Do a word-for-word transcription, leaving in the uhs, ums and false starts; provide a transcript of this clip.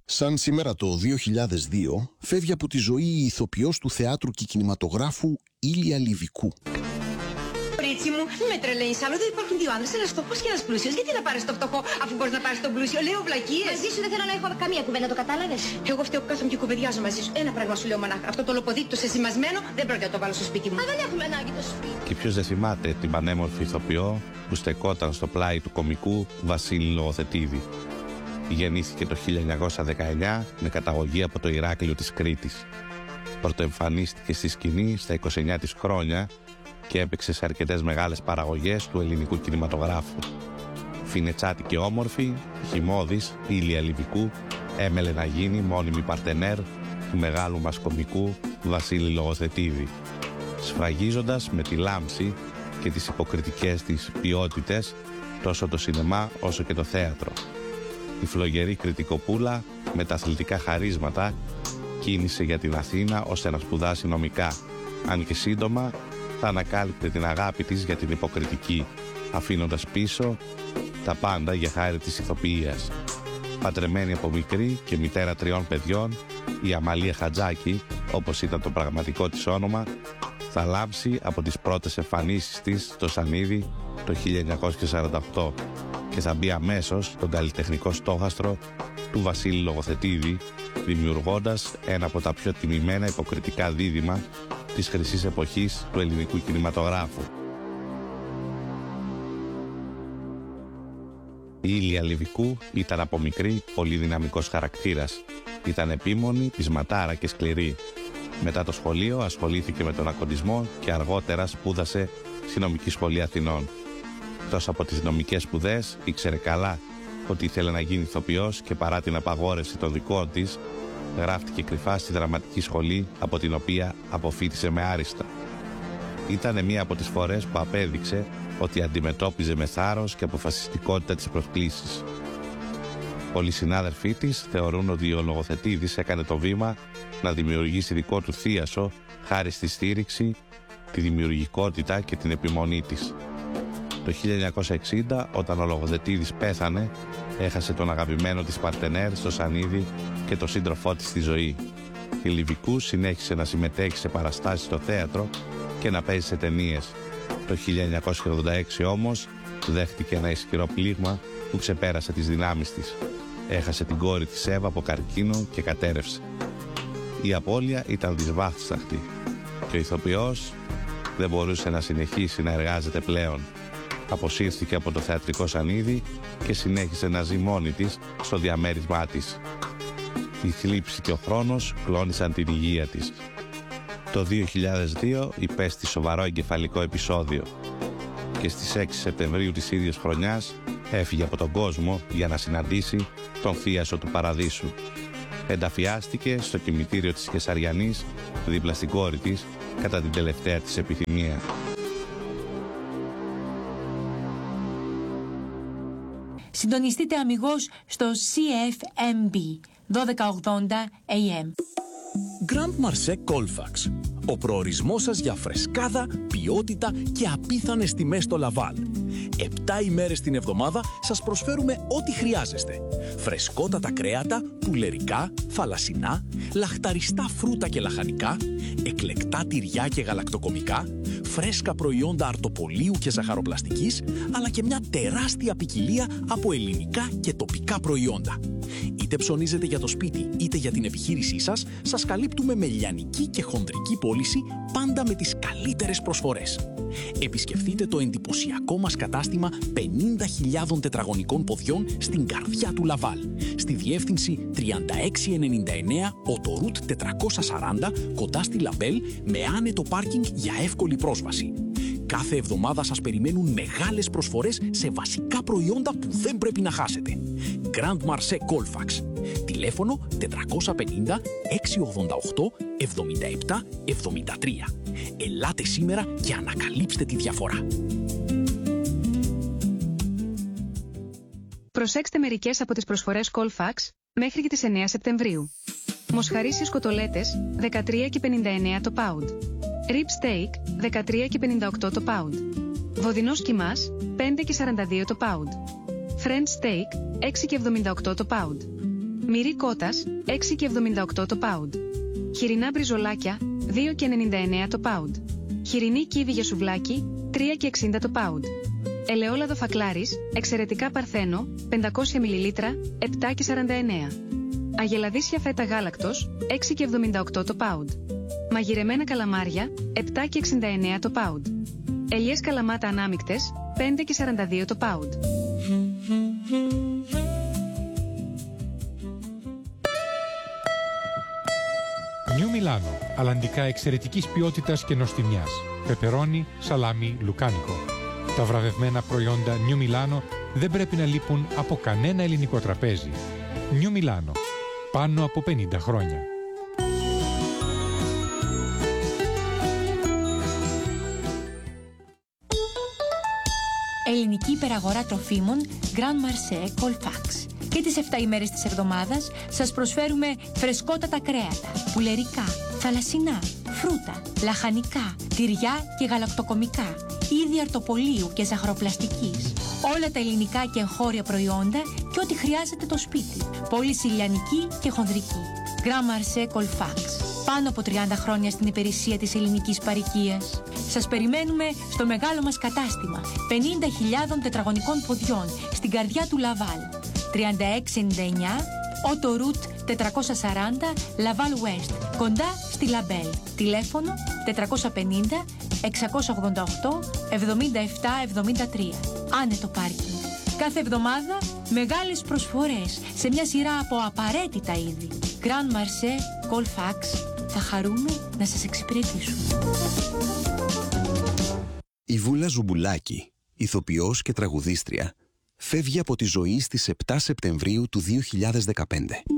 Σαν σήμερα το δύο χιλιάδες δύο, φεύγει από τη ζωή η ηθοποιός του θεάτρου και κινηματογράφου Ήλια Λιβικού. Πρίτσι μου, μη με τρελαίνεις άλλο. Δεν υπάρχουν δύο άντρες, ένας φτωχός και ένας πλούσιος. Γιατί να πάρεις το φτωχό, αφού μπορείς να πάρεις τον πλούσιο? Λέω βλακίες. Μαζί σου δεν θέλω να έχω καμία κουβέντα, το κατάλαβες? Εγώ φταίω που κάθομαι και κουβεντιάζω μαζί σου. Ένα πράγμα σου λέω μονάχα. Αυτό το λοποδίτη το σεσημασμένο δεν πρόκειται να το βάλω στο σπίτι μου. Μα δεν έχουμε ανάγκη το σπίτι. Και ποιος δεν θυμάται την πανέμορφη ηθοποιό που στεκόταν στο πλάι του κωμικού Βασίλη Λογοθετίδη. Γεννήθηκε το χίλια εννιακόσια δεκαεννιά με καταγωγή από το Ηράκλειο της Κρήτης. Πρωτοεμφανίστηκε στη σκηνή στα είκοσι εννιά της χρόνια και έπαιξε σε αρκετές μεγάλες παραγωγές του ελληνικού κινηματογράφου. Φινετσάτη και όμορφη, χυμώδης, Ήλια Λιβικού έμελε να γίνει μόνιμη παρτενέρ του μεγάλου μας κωμικού Βασίλη Λογοθετίδη, σφραγίζοντας με τη λάμψη και τις υποκριτικές της ποιότητες τόσο το σινεμά όσο και το θέατρο. Η φλογερή κριτικοπούλα με τα αθλητικά χαρίσματα κίνησε για την Αθήνα ώστε να σπουδάσει νομικά, αν και σύντομα θα ανακάλυπτε την αγάπη της για την υποκριτική, αφήνοντας πίσω τα πάντα για χάρη της ηθοποιίας. Παντρεμένη από μικρή και μητέρα τριών παιδιών, η Αμαλία Χατζάκη, όπως ήταν το πραγματικό της όνομα, θα λάμψει από τις πρώτες εμφανίσεις της στο Σανίδι το χίλια εννιακόσια σαράντα οκτώ και θα μπει αμέσως στον καλλιτεχνικό στόχαστρο του Βασίλη Λογοθετίδη, δημιουργώντας ένα από τα πιο τιμημένα υποκριτικά δίδυμα της χρυσής εποχής του ελληνικού κινηματογράφου. Η Ήλια Λιβικού ήταν από μικρή πολύ δυναμικός χαρακτήρας. Ήταν επίμονη, πεισματάρα και σκληρή. Μετά το σχολείο ασχολήθηκε με τον ακοντισμό και αργότερα σπούδασε στη Νομική Σχολή Αθηνών. Εκτός από τις νομικές σπουδές, ήξερε καλά ότι ήθελε να γίνει ηθοποιός και παρά την απαγόρευση των δικών της, γράφτηκε κρυφά στη δραματική σχολή από την οποία αποφοίτησε με άριστα. Ήτανε μία από τις φορές που απέδειξε ότι αντιμετώπιζε με θάρρος και αποφασιστικότητα τις προσκλήσεις. Πολλοί συνάδελφοί της θεωρούν ότι ο Λογοθετίδης έκανε το βήμα να δημιουργήσει δικό του θίασο χάρη στη στήριξη, τη δημιουργικότητα και την επιμονή της. Το χίλια εννιακόσια εξήντα, όταν ο Λογοθετίδης πέθανε, έχασε τον αγαπημένο της παρτενέρ στο Σανίδι και τον σύντροφό της στη ζωή. Η Λιβικού συνέχισε να συμμετέχει σε παραστάσεις στο θέατρο και να παίζει σε ταινίες. Το χίλια εννιακόσια ογδόντα έξι όμως δέχτηκε ένα ισχυρό πλήγμα που ξεπέρασε τις δυνάμεις της. Έχασε την κόρη της Εύα από καρκίνο και κατέρευσε. Η απώλεια ήταν δυσβάσταχτη και ο ηθοποιός δεν μπορούσε να συνεχίσει να εργάζεται πλέον. Αποσύρθηκε από το θεατρικό Σανίδι και συνέχισε να ζει μόνη της στο διαμέρισμά της. Η θλίψη και ο χρόνος κλώνησαν την υγεία της. Το δύο χιλιάδες δύο υπέστη σοβαρό εγκεφαλικό επεισόδιο και στις έξι Σεπτεμβρίου της ίδιας χρονιάς έφυγε από τον κόσμο για να συναντήσει τον θίασο του Παραδείσου. Ενταφιάστηκε στο κημητήριο της Κεσαριανής δίπλα στην κόρη της κατά την τελευταία της επιθυμία. Συντονιστείτε αμιγώς στο σι εφ εμ μπι δώδεκα ογδόντα έι εμ. Grand Marché Colfax. Ο προορισμός σας για φρεσκάδα, ποιότητα και απίθανες τιμές στο Λαβάλ. Επτά ημέρες την εβδομάδα σας προσφέρουμε ό,τι χρειάζεστε. Φρεσκότατα κρέατα, πουλερικά, θαλασσινά, λαχταριστά φρούτα και λαχανικά, εκλεκτά τυριά και γαλακτοκομικά, φρέσκα προϊόντα αρτοπολίου και ζαχαροπλαστικής, αλλά και μια τεράστια ποικιλία από ελληνικά και τοπικά προϊόντα. Είτε ψωνίζετε για το σπίτι είτε για την επιχείρησή σας, σας καλύπτουμε με λιανική και χονδρική πώληση, πάντα με τις καλύτερες προσφορές. Επισκεφτείτε το εντυπωσιακό μας κατάστημα πενήντα χιλιάδων τετραγωνικών ποδιών στην καρδιά του Λαβάλ, στη διεύθυνση τριάντα έξι ενενήντα εννέα Οτορούτ τετρακόσια σαράντα, κοντά στη Λαμπέλ, με άνετο πάρκινγκ για εύκολη πρόσβαση. Κάθε εβδομάδα σας περιμένουν μεγάλες προσφορές σε βασικά προϊόντα που δεν πρέπει να χάσετε. Grand Marché Colfax. Τηλέφωνο τετρακόσια πενήντα εξακόσια ογδόντα οκτώ εβδομήντα επτά εβδομήντα τρία. Ελάτε σήμερα και ανακαλύψτε τη διαφορά. Προσέξτε μερικές από τις προσφορές Colfax μέχρι και τις εννέα Σεπτεμβρίου. Μοσχαρίσιες κοτολέτες δεκατρία και πενήντα εννέα το pound. Rib steak δεκατρία και πενήντα οκτώ το pound. Βοδινός κιμάς πέντε και σαράντα δύο το pound. French steak έξι και εβδομήντα οκτώ το pound. Μυρί κότας, έξι και εβδομήντα οκτώ το pound. Χοιρινά μπριζολάκια, δύο και ενενήντα εννέα το pound. Χοιρινή κίβη για σουβλάκι, τρία και εξήντα το pound. Ελαιόλαδο φακλάρης, εξαιρετικά παρθένο, πεντακόσια μιλιλίτρα, επτά και σαράντα εννέα. Αγελαδίσια φέτα γάλακτος, έξι και εβδομήντα οκτώ το pound. Μαγειρεμένα καλαμάρια, επτά και εξήντα εννέα το pound. Ελιές καλαμάτα ανάμικτες, πέντε και σαράντα δύο το pound. Νιου Μιλάνο, αλλαντικά εξαιρετικής ποιότητας και νοστιμιάς. Πεπερόνι, σαλάμι, λουκάνικο. Τα βραβευμένα προϊόντα Νιου Μιλάνο δεν πρέπει να λείπουν από κανένα ελληνικό τραπέζι. Νιου Μιλάνο, πάνω από πενήντα χρόνια. Ελληνική υπεραγορά τροφίμων Grand Marché Colfax. Και τις εφτά ημέρες της εβδομάδας σας προσφέρουμε φρεσκότατα κρέατα, πουλερικά, θαλασσινά, φρούτα, λαχανικά, τυριά και γαλακτοκομικά, είδη αρτοπολίου και ζαχαροπλαστικής. Όλα τα ελληνικά και εγχώρια προϊόντα και ό,τι χρειάζεται το σπίτι. Πώληση ηλιανική και χονδρική. Grand Marché Colfax. Πάνω από τριάντα χρόνια στην υπηρεσία της ελληνικής παροικίας. Σας περιμένουμε στο μεγάλο μας κατάστημα πενήντα χιλιάδων τετραγωνικών ποδιών στην καρδιά του Λαβάλ. τριάντα έξι ενενήντα εννέα Otto Route τετρακόσια σαράντα Laval West, κοντά στη Λαμπέλ. Τηλέφωνο τετρακόσια πενήντα εξακόσια ογδόντα οκτώ εβδομήντα επτά εβδομήντα τρία. Άνετο πάρκινγκ. Κάθε εβδομάδα μεγάλες προσφορές σε μια σειρά από απαραίτητα είδη. Grand Marché Colfax. Θα χαρούμε να σας εξυπηρετήσουμε. Η Βούλα Ζουμπουλάκη, ηθοποιός και τραγουδίστρια, φεύγει από τη ζωή στις επτά Σεπτεμβρίου του δύο χιλιάδες δεκαπέντε.